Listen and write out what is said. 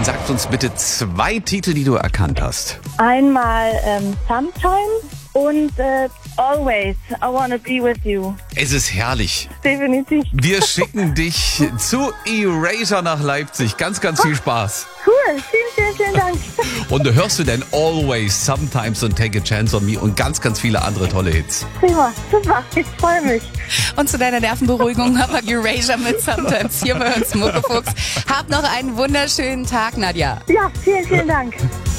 Sag uns bitte 2 Titel, die du erkannt hast. Einmal Sometimes und Always, I Wanna Be With You. Es ist herrlich. Definitiv. Wir schicken dich zu Erasure nach Leipzig. Ganz, ganz viel Spaß. Cool, vielen Dank. Und da hörst du denn Always, Sometimes und Take a Chance on Me und ganz, ganz viele andere tolle Hits. Prima, super, ich freue mich. Und zu deiner Nervenberuhigung haben wir Erasure mit Sometimes hier bei uns Muckefuchs. Hab noch einen wunderschönen Tag, Nadja. Ja, vielen Dank.